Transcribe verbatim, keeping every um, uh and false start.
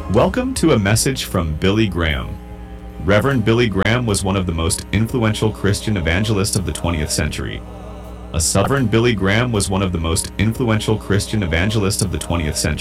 Welcome to a message from Billy Graham. Reverend Billy Graham was one of the most influential Christian evangelists of the twentieth century. A Reverend Billy Graham was one of the most influential Christian evangelists of the twentieth century.